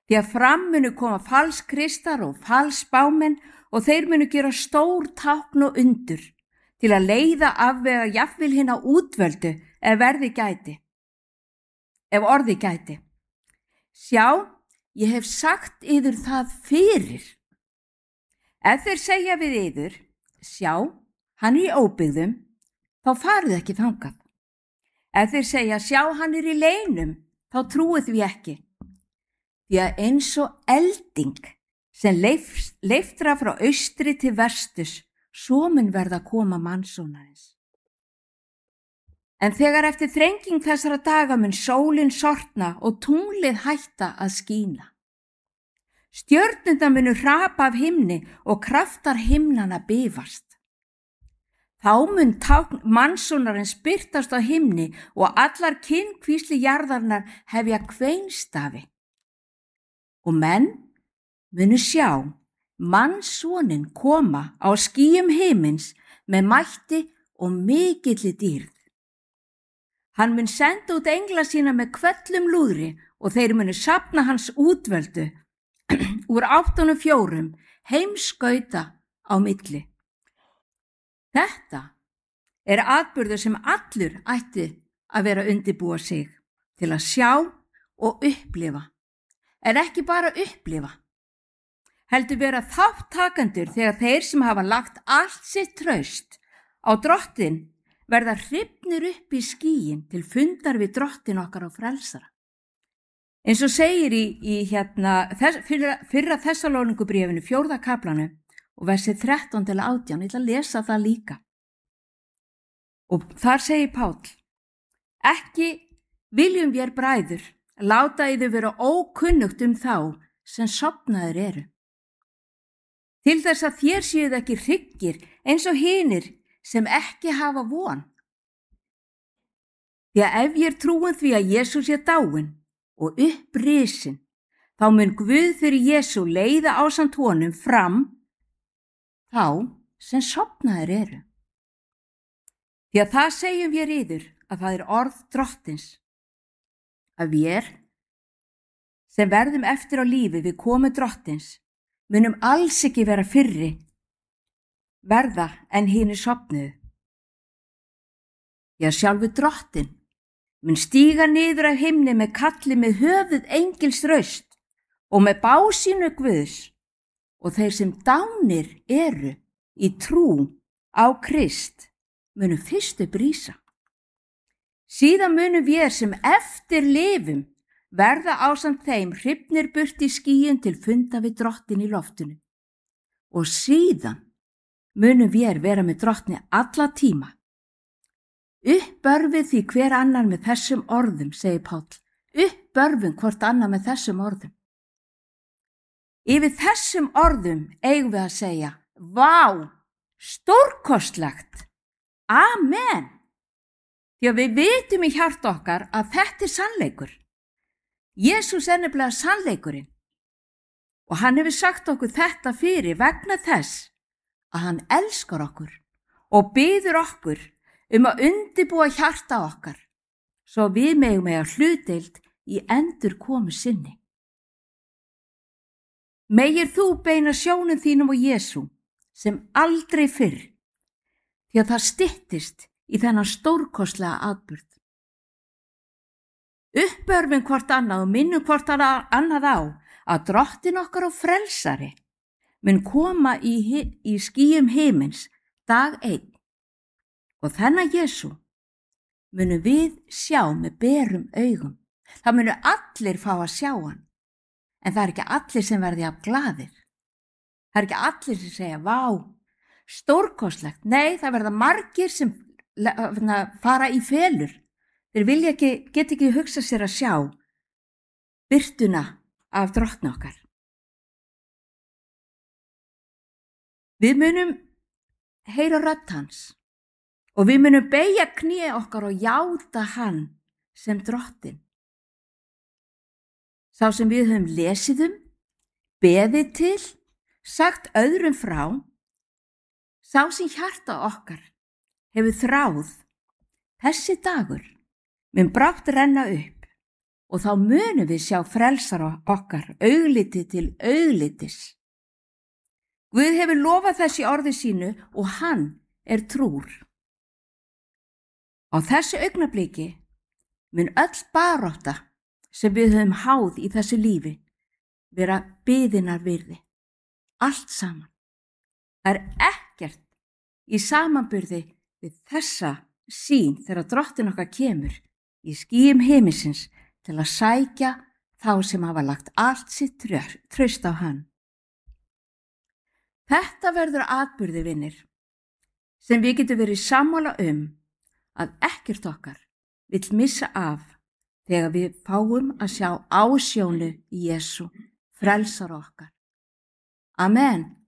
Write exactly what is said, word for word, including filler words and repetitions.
Því að fram munu koma falskristar og falsspámenn og þeir munu gera stór tákn og undur til að leiða afvega jafnvel hinna útvöldu ef verði gæti. Ef orði gæti. Sjá, ég hef sagt yður það fyrir. Ef þeir segja við yður, sjá, hann er í óbyggðum, þá farið ekki þangað. Ef þeir segja, sjá, hann er í leynum, þá trúið við ekki. Því að eins og elding sem leif, leiftra frá austri til vestus, svo mun verða að koma mannsonarins. En þegar eftir þrenging þessara daga mun sólin sortna og tunglið hætta að skína. Stjörnurnar munu hrapa af himni og kraftar himnanna bifast. Þá mun tákn mannsonarins birtast á himni og allar kynnkvísli jarðarinnar hefja kveinstafi. Og menn munu sjá mannssonin koma á skýjum himins með mætti og mikilli dýrð. Hann mun senda út engla sína með hvellum lúðri og þeir munu safna hans útvöldu úr áttunum fjórum heimskauta á milli. Þetta er atburður sem allur ætti að vera undirbúa sig til að sjá og upplifa, en ekki bara upplifa, heldur vera þáttakendur þegar þeir sem hafa lagt allt sitt traust á drottin verða hrifnir upp í skýin til fundar við drottin okkar og frelsara. Eins og segir í, í hérna, þess, fyrra, fyrra Þessalóníkubréfinu fjórða kaflanu og versið þrettán til átján, ég ætla að lesa það líka. Og þar segir Páll, ekki viljum vér bræður, láta yður vera ókunnugt um þá sem sofnaðir eru. Til þess að þér séuð ekki hryggir eins og hinir sem ekki hafa von. Því að ef ég trúin því að Jesús er dáinn og upprisin, þá mun Guð fyrir Jesú leiða ásamt honum fram þá sem sofnaðir eru. Því að það segjum við yður að það er orð drottins, að við sem verðum eftir á lífi við komu drottins munum alls ekki vera fyrri verða en hinir sofnuðu. Því að sjálfur drottin mun stíga niður af himni með kalli með höfuð engils raust og með básínu Guðs, og þeir sem dánir eru í trú á Krist munu fyrstu brísa. Síðan munum við sem eftir lifum verða ásamt þeim hrifnir burt í skýjun til funda við drottin í loftinu. Og síðan munum við vera með drottni alla tíma. Uppbörfið því hver annar með þessum orðum, segir Páll. Uppbörfum hvort annar með þessum orðum. Yfir þessum orðum eigum við að segja, vá, stórkostlegt, amen. Því að við vitum í hjarta okkar að þetta er sannleikur. Jesús er nefnilega sannleikurinn. Og hann hefur sagt okkur þetta fyrir vegna þess að hann elskar okkur og biður okkur um að undirbúa hjarta okkar, svo við megum eiga hlutdeild í endurkomu sinni. Megir þú beina sjónum þínum og Jesú sem aldrei fyrr, því að það styttist í þennan stórkostlega atburð. Uppörfum hvort annað og minnum hvort annað á að drottin okkar og frelsari mun koma í, í skýjum himins dag einn. Og þennan Jesú munum við sjá með berum augum. Það munu allir fá að sjá hann, en það er ekki allir sem verði af glaðir. Það er ekki allir sem segja, vá, stórkostlegt. Nei, það verða margir sem fara í felur. Þeir vilja ekki, get ekki hugsa sér að sjá birtuna af drottni okkar. Við munum heyra rödd hans og við munum beygja kné okkar og játa hann sem drottin. Sá sem við höfum lesið um, beðið til, sagt öðrum frá, sá sem hjarta okkar hefur þráð, þessi dagur mun brátt renna upp og þá munum við sjá frelsara okkar augliti til auglitis. Guð hefur lofað þessi orði sínu og hann er trúr. Á þessu augnabliki mun öll barátta sem við höfum háð í þessu lífi vera biðinnar virði. Allt saman. Það er ekkert í samanburði við þessa sýn þegar drottin okkar kemur í skýjum himinsins til að sækja þá sem hafa lagt allt sitt traust á hann. Þetta verður atburði, vinir, sem við getum verið sammála um að ekkert okkar vill missa af þegar við fáum að sjá ásjónu Jesú, frelsara okkar. Amen.